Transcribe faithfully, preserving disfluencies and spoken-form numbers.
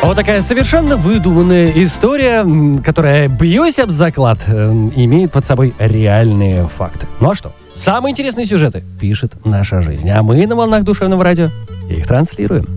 Вот такая совершенно выдуманная история, которая, бьюсь об заклад, имеет под собой реальные факты. Ну а что? Самые интересные сюжеты пишет наша жизнь, а мы на волнах душевного радио их транслируем.